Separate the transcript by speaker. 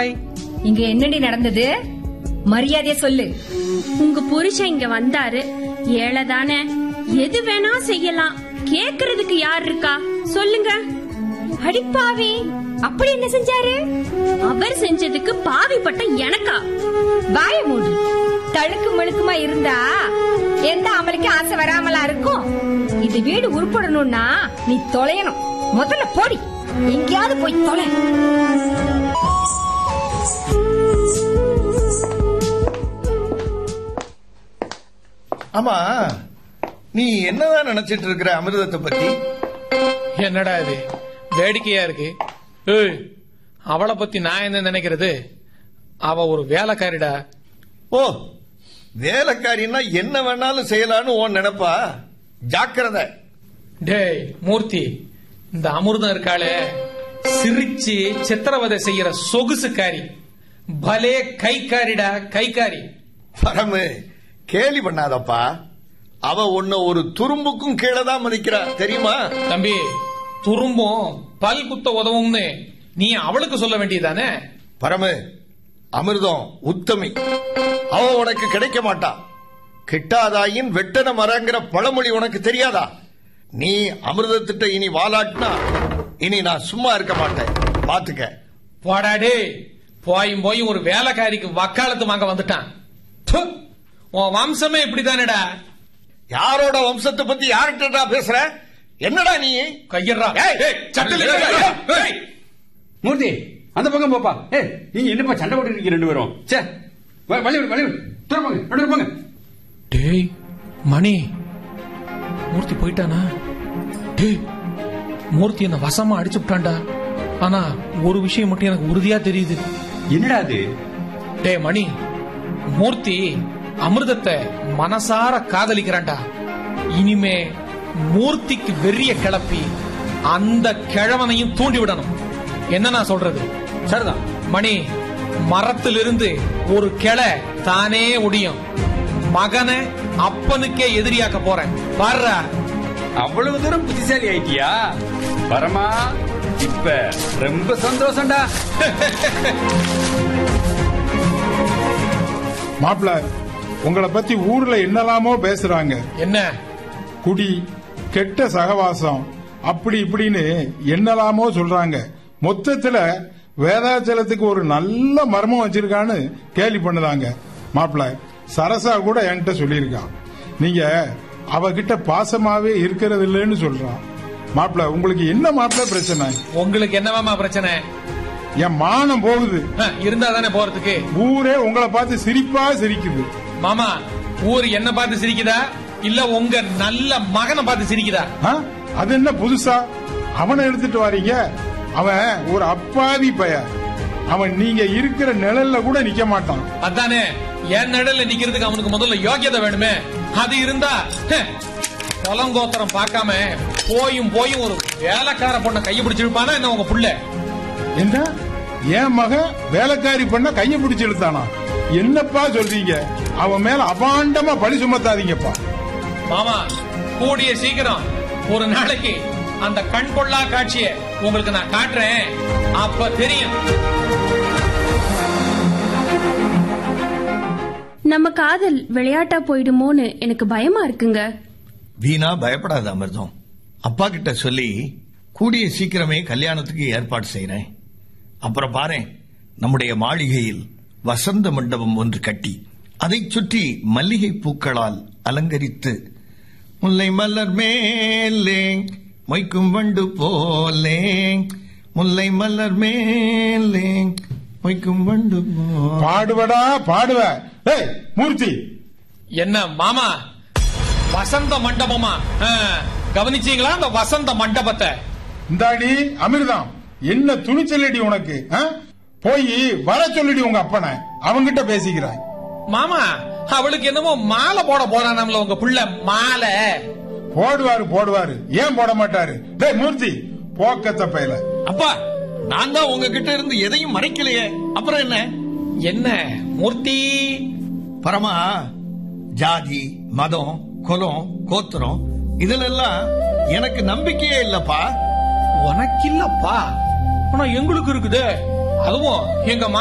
Speaker 1: Hi.
Speaker 2: இங்க என்னடி நடந்தது? மரியாதையா சொல்லு.
Speaker 3: உங்க புருஷன் இங்க வந்தாரு, ஏழைதானே, எது வேணா செய்யலாம், கேக்குறதுக்கு யார் இருக்கா சொல்லுங்க.
Speaker 2: அடிப்பாவி, அப்படி என்ன செஞ்சாரு?
Speaker 3: அவர் செஞ்சதுக்கு பாவி பட்ட எனக்கா?
Speaker 2: வாய மூடு. தழுக்கு மழுக்குமா இருந்தா எந்த அமலுக்கு ஆசை வராமலா இருக்கும்? இது வீடு உருப்படணும்னா நீ தொலையணும். முதல்ல போடி, எங்கேயாவது போய் தொலை.
Speaker 4: ஆமா, நீ என்னதான் நினைச்சிட்டு இருக்கிற அமிர்தத்தை பத்தி?
Speaker 1: என்னடா இது வேடிக்கையா இருக்கு? அவளை பத்தி நான் என்ன நினைக்கிறது? அவ ஒரு வேலைக்காரிடா.
Speaker 4: ஓ, வேலைக்காரின்னா என்ன வேணாலும் செய்யலான்னு உன் நினைப்பா? ஜாக்கிரதை.
Speaker 1: டேய் மூர்த்தி, இந்த அமிர்தம் இருக்காளே, சிரிச்சு சித்திரவதை செய்யற சொகுசுக்காரி, பலே கைக்காரிடா, கைக்காரி.
Speaker 4: பரமு, கேலி பண்ணாதப்பா. அவ உன்ன ஒரு துரும்புக்கும் கீழே தான் மதிக்கிறா, தெரியுமா?
Speaker 1: தம்பி, துரும்பும் பல் குத்த உதவும்னு நீ அவளுக்கு சொல்ல வேண்டியதானே?
Speaker 4: பரமு, அமிர்தம் உத்தமி. அவ உனக்கு கிடைக்க மாட்டா. கிட்டாதாயின் வெட்டன மரங்கிற பழமொழி உனக்கு தெரியாதா? நீ அமிர்தத்திட்ட இனி வாலாட்டினா இனி நான் சும்மா இருக்க மாட்டேன், பாத்துக்க.
Speaker 1: போடாடே, போயும் போய் ஒரு வேலைக்காரிக்கு வக்காலத்து வாங்க வந்துட்டான். உன் வம்சமே இப்படிதானடா.
Speaker 4: யாரோட வம்சத்தை பத்தி யார்கிட்ட பேசுற? என்னடா நீ?
Speaker 1: கையறா
Speaker 5: மூர்த்தி, அந்த பக்கம் போப்பா. நீங்க என்னப்பா சண்டை போட்டு இருக்கீங்க ரெண்டு பேரும்? போங்க.
Speaker 1: டேய் மணி, மூர்த்தி போயிட்டானா? டேய், மூர்த்தி என்ன வசமா அடிச்சு விட்டான்டா. ஆனா ஒரு விஷயம் மட்டும் எனக்கு உறுதியா தெரியுது.
Speaker 5: என்னடா அது?
Speaker 1: டேய் மணி, மூர்த்தி அமிர்தத்தை மனசார காதலிக்கிறான்டா. இனிமே மூர்த்திக்கு வெறிய கிளப்பி அந்த கிழவனையும் தூண்டி விடணும். என்ன நான் சொல்றது?
Speaker 5: சரிதான்
Speaker 1: மணி, மரத்திலிருந்து ஒரு கிளை தானே ஒடியும். மகனை அப்பனுக்கே எதிரியாக்க போறேன் பாரு.
Speaker 5: அவ்வளவு தூரம் புத்திசாலி ஆயிட்டியா பரமா? இப்ப ரொம்ப சந்தோஷம்டா.
Speaker 6: மாப்பிள, உங்களை பத்தி ஊர்ல என்னலாமோ பேசுறாங்க.
Speaker 1: என்ன?
Speaker 6: குடி, கெட்ட சகவாசம், அப்படி இப்படின்னு என்னலாமோ சொல்றாங்க. மொத்தத்துல வேதாச்சலத்துக்கு ஒரு நல்ல மர்மம் வச்சிருக்கான்னு கேலி பண்ணுதாங்க. மாப்பிள, சரசா கூட என்கிட்ட சொல்லியிருக்கான், நீங்க அவகிட்ட பாசமாவே இருக்கிறது இல்லைன்னு சொல்றான். மாப்பிள, உங்களுக்கு என்ன மாப்பிள பிரச்சனை?
Speaker 1: உங்களுக்கு என்னவாமா பிரச்சனை?
Speaker 6: என் மானம் போகுது.
Speaker 1: இருந்தா தானே போறதுக்கு.
Speaker 6: ஊரே உங்களை பார்த்து சிரிப்பா சிரிக்குது.
Speaker 1: மாமா, ஊர் என்ன பார்த்து சிரிக்குதா இல்ல உங்க நல்ல மகனை பார்த்து சிரிக்குதா?
Speaker 6: அது என்ன புதுசா அவனை எடுத்துட்டு வாரீங்க? அவன் ஒரு அப்பாவி பையன். அவன் நீங்க இருக்கிற நிழல்ல கூட நிக்க மாட்டான்.
Speaker 1: அதானே, என் நிழல்ல நிக்கிறதுக்கு அவனுக்கு முதல்ல யோகியதை வேணுமே. அது இருந்தா கொலங்கோத்திரம் பார்க்காம போயும் ஒரு வேலைக்கார பொண்ண கைய பிடிச்சிருப்பானா என்ன உங்க புள்ள?
Speaker 6: என்ன, என் மகன் வேலைக்காரி பண்ண கைய பிடிச்சு இழுத்தானா? என்னப்பா சொல்றீங்க? அவன் மேல அபாண்டமா பழி சுமத்தாதீங்கப்பா.
Speaker 1: மாமா, கூடிய சீக்கிரம் ஒரு நாளைக்கு அந்த கண் கொள்ளா காட்சியை உங்களுக்கு நான் காட்டுறேன், அப்ப தெரியும்.
Speaker 3: நம்ம காதல் விளையாட்டா போயிடுமோன்னு எனக்கு பயமா இருக்குங்க.
Speaker 4: வீணா பயப்படாத அமிர்தம். அப்பா கிட்ட சொல்லி கூடிய சீக்கிரமே கல்யாணத்துக்கு ஏற்பாடு செய்யறேன். அப்புறம் பாரு, நம்முடைய மாளிகையில் வசந்த மண்டபம் ஒன்று கட்டி அதை சுற்றி மல்லிகை பூக்களால் அலங்கரித்து முல்லை மலர் மேலே மொய்க்கும் வண்டு போலே, முல்லை மலர் மேலே மொய்க்கும் வண்டு
Speaker 6: பாடுவடா பாடுவ. மூர்த்தி,
Speaker 1: என்ன மாமா, வசந்த மண்டபமா? கவனிச்சீங்களா அந்த வசந்த மண்டபத்தை?
Speaker 6: இந்தாடி அமிர்தம், என்ன துணிச்சலடி உனக்கு? போய் வர சொல்லிடி உங்க அப்பனை, அவங்கிட்ட பேசிக்கிறாய்.
Speaker 1: மாமா, அவளுக்கு என்னமோ மாலை போட போறான் உங்க புள்ள. மாலை
Speaker 6: போடுவாரு, ஏன் போட மாட்டாரு? டேய் மூர்த்தி, போக்கத்த பையல.
Speaker 4: அப்பா, நான் தான் உங்ககிட்ட இருந்து எதையும் மறைக்கலையே, அப்புறம் என்ன?
Speaker 1: என்ன மூர்த்தி?
Speaker 4: பரமா, ஜாதி, மதம், குலம், கோத்திரம் இதுலெல்லாம் எனக்கு நம்பிக்கையே இல்லப்பா.
Speaker 1: உனக்கு இல்லப்பா, ஆனா எங்களுக்கு இருக்குது. அதுவும் எங்க